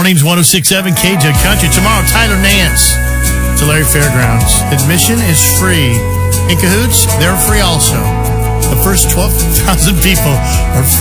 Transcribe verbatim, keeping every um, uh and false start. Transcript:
Mornings, one oh six point seven K J Country. Tomorrow, Tyler Nance to Larry Fairgrounds. Admission is free. In Cahoots, they're free also. The first twelve thousand people are free.